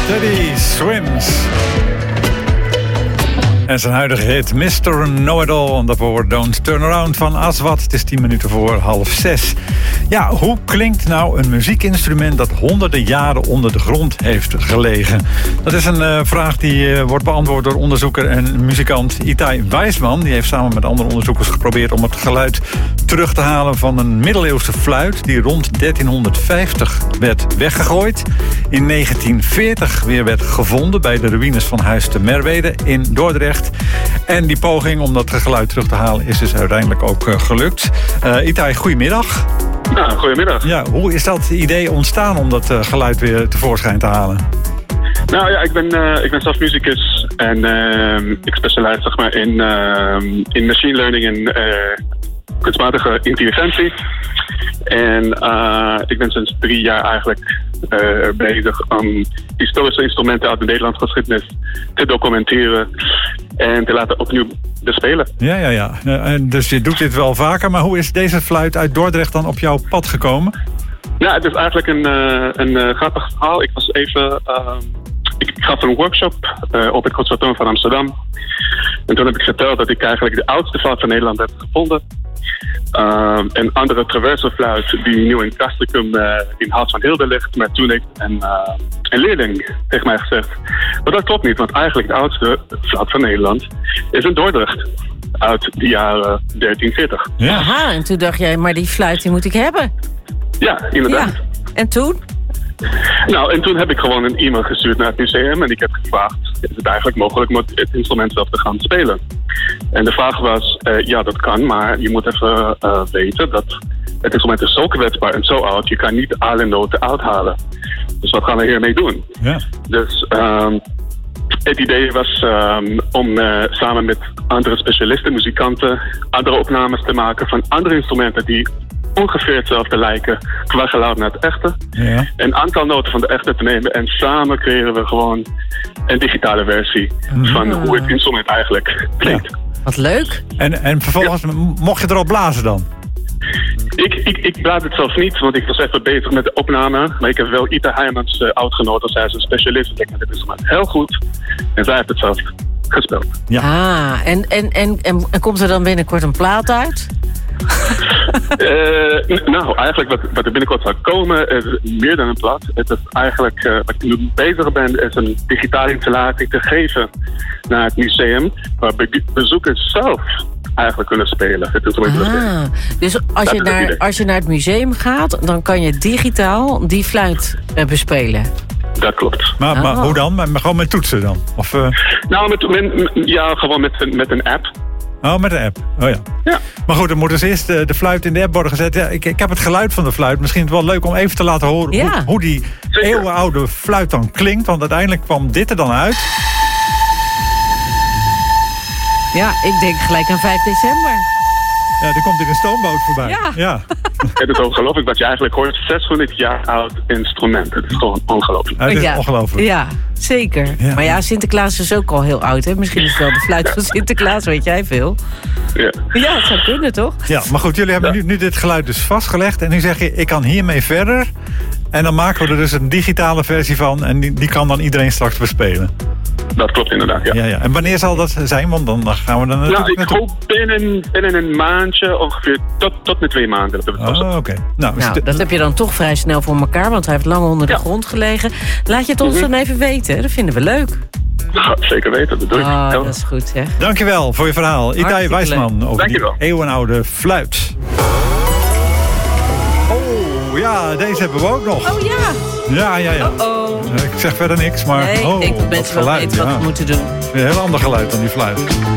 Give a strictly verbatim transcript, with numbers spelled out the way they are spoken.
Teddy Swims. En zijn huidige hit mister Know-It-All. En dat wordt Don't Turn Around van Aswad. Het is tien minuten voor half zes. Ja, hoe klinkt nou een muziekinstrument dat honderden jaren onder de grond heeft gelegen? Dat is een uh, vraag die uh, wordt beantwoord door onderzoeker en muzikant Itai Wijsman. Die heeft samen met andere onderzoekers geprobeerd om het geluid terug te halen van een middeleeuwse fluit die rond dertienhonderdvijftig werd weggegooid. In negentien veertig weer werd gevonden bij de ruïnes van Huis te Merwede in Dordrecht. En die poging om dat geluid terug te halen is dus uiteindelijk ook uh, gelukt. Uh, Itai, goedemiddag. Ja, goedemiddag. Ja, hoe is dat idee ontstaan om dat uh, geluid weer tevoorschijn te halen? Nou ja, ik ben, uh, ik ben zelf muzikus en uh, ik specialiseer zeg maar, in, uh, in machine learning en uh, kunstmatige intelligentie. En uh, ik ben sinds drie jaar eigenlijk uh, bezig om historische instrumenten uit de Nederlandse geschiedenis te documenteren en te laten opnieuw bespelen. Ja, ja, ja. Uh, dus je doet dit wel vaker, maar hoe is deze fluit uit Dordrecht dan op jouw pad gekomen? Ja, het is eigenlijk een, uh, een uh, grappig verhaal. Ik was even... Uh, ik gaf een workshop uh, op het Conservatorium van Amsterdam. En toen heb ik verteld dat ik eigenlijk de oudste fluit van Nederland heb gevonden. Uh, een andere traverse fluit die nu in Castricum uh, in Hout van Hilde ligt. Maar toen heeft een, uh, een leerling tegen mij gezegd: maar dat klopt niet, want eigenlijk de oudste fluit van Nederland is in Dordrecht. Uit de jaren dertien veertig. Ja. Aha, en toen dacht jij, maar die fluit die moet ik hebben. Ja, inderdaad. Ja. En toen? Nou, en toen heb ik gewoon een e-mail gestuurd naar het museum en ik heb gevraagd: is het eigenlijk mogelijk om het instrument zelf te gaan spelen? En de vraag was: uh, ja, dat kan, maar je moet even uh, weten dat het instrument is zo kwetsbaar en zo oud, je kan niet alle noten uithalen. Dus wat gaan we hiermee doen? Ja. Dus um, het idee was um, om uh, samen met andere specialisten, muzikanten, andere opnames te maken van andere instrumenten die ongeveer hetzelfde lijken qua geluid naar het echte. Ja. Een aantal noten van de echte te nemen en samen creëren we gewoon een digitale versie mm. van hoe het instrument eigenlijk klinkt. Ja. Wat leuk. En, en vervolgens, ja. mocht je er al blazen dan? Ik, ik, ik blaas het zelf niet, want ik was even bezig met de opname. Maar ik heb wel Ita Heijmans uh, uitgenodigd. Zij is een specialist. Ik ken het instrument heel goed. En zij heeft het zelf gespeeld. Ja. Ah, en, en, en, en, en komt er dan binnenkort een plaat uit? uh, nou, eigenlijk wat, wat er binnenkort zal komen is meer dan een plaat. Het is eigenlijk, uh, wat ik nu bezig ben, is een digitale installatie te geven naar het museum, waar be- bezoekers zelf eigenlijk kunnen spelen. Het is ah, dus als je, naar, als je naar het museum gaat, dan kan je digitaal die fluit uh, bespelen. Dat klopt. Maar, oh. maar hoe dan? Maar, maar gewoon met toetsen dan? Of, uh... Nou, met, met, ja, gewoon met, met een app. Oh, met de app. Oh ja. Ja. Maar goed, dan moet dus eerst de, de fluit in de app worden gezet. Ja, ik, ik heb het geluid van de fluit. Misschien is het wel leuk om even te laten horen ja. hoe, hoe die Zeker. eeuwenoude fluit dan klinkt. Want uiteindelijk kwam dit er dan uit. Ja, ik denk gelijk aan vijf december. Ja, er komt hier een stoomboot voorbij. Ja. ja. Het is ongelooflijk wat je eigenlijk hoort. zeshonderd jaar oud instrument. Het is gewoon ongelooflijk. Ja, het is ja. ongelooflijk. Ja, zeker. Ja. Maar ja, Sinterklaas is ook al heel oud. Hè? Misschien is het wel de fluit van Sinterklaas, weet jij veel. Ja, ja het zou kunnen, toch? Ja, maar goed, jullie hebben ja. nu, nu dit geluid dus vastgelegd. En nu zeg je, ik kan hiermee verder. En dan maken we er dus een digitale versie van. En die, die kan dan iedereen straks bespelen. Dat klopt inderdaad, ja. ja, ja. En wanneer zal dat zijn? Want dan gaan we dan nou, ik hoop binnen, binnen een maandje, ongeveer tot, tot met twee maanden. Dat oh, oké. Okay. Nou, nou, dat heb je dan toch vrij snel voor elkaar, want hij heeft lang onder de ja. grond gelegen. Laat je het ons mm-hmm. dan even weten, dat vinden we leuk. Ja, zeker weten, dat doe ik. Oh, dat is goed, hè. Dankjewel voor je verhaal. Itai Wijsman over Dankjewel. die eeuwenoude fluit. Oh, ja, deze hebben we ook nog. Oh ja. Ja, ja, ja. Uh-oh. Ik zeg verder niks, maar... Nee, oh, ik denk dat mensen wel weten wat ja. we moeten doen. Een heel ander geluid dan die fluit.